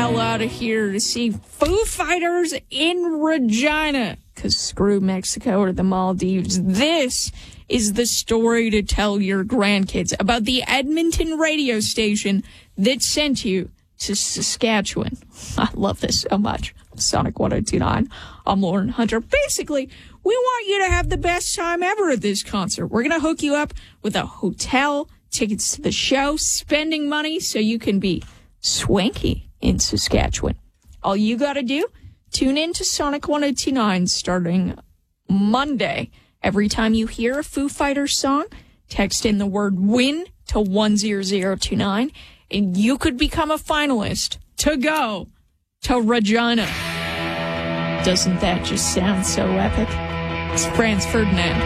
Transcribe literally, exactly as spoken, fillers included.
hell out of here to see Foo Fighters in Regina. Because screw Mexico or the Maldives. This is the story to tell your grandkids about the Edmonton radio station that sent you to Saskatchewan. I love this so much. Sonic one oh two point nine. I'm Lauren Hunter. Basically, we want you to have the best time ever at this concert. We're going to hook you up with a hotel, tickets to the show, spending money so you can be swanky in Saskatchewan. All you got to do, tune in to Sonic one oh two point nine starting Monday. Every time you hear a Foo Fighters song, text in the word WIN to one zero zero two nine, and you could become a finalist to go to Regina. Doesn't that just sound so epic? It's Franz Ferdinand.